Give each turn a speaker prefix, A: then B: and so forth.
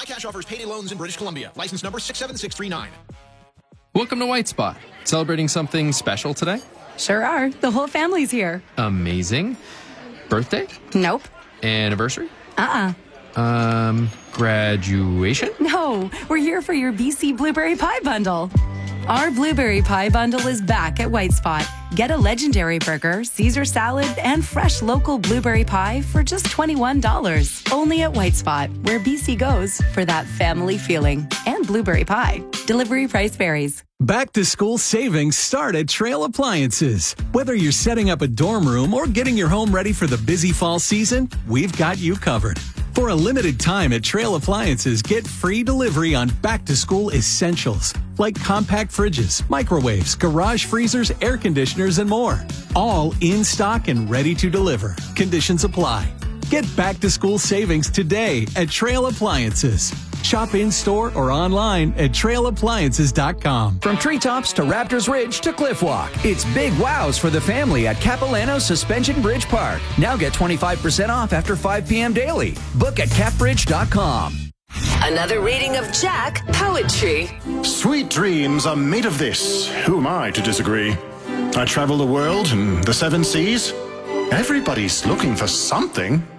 A: Cash offers payday loans in British Columbia. License number 67639.
B: Welcome to White Spot. Celebrating something special today?
C: Sure are. The whole family's here.
B: Amazing. Birthday?
C: Nope.
B: Anniversary?
C: Uh-uh.
B: Graduation?
C: No, we're here for your BC Blueberry Pie Bundle. Our Blueberry Pie Bundle is back at White Spot. Get a legendary burger, Caesar salad, and fresh local blueberry pie for just $21. Only at White Spot, where BC goes for that family feeling. And blueberry pie. Delivery price varies.
D: Back to school savings start at Trail Appliances. Whether you're setting up a dorm room or getting your home ready for the busy fall season, we've got you covered. For a limited time at Trail Appliances, get free delivery on back-to-school essentials like compact fridges, microwaves, garage freezers, air conditioners, and more. All in stock and ready to deliver. Conditions apply. Get back-to-school savings today at Trail Appliances. Shop in-store or online at trailappliances.com.
E: From treetops to Raptors Ridge to Cliffwalk, it's big wows for the family at Capilano Suspension Bridge Park. Now get 25% off after 5 p.m. daily. Book at capbridge.com.
F: Another reading of Jack Poetry.
G: Sweet dreams are made of this. Who am I to disagree? I travel the world and the 7 seas. Everybody's looking for something.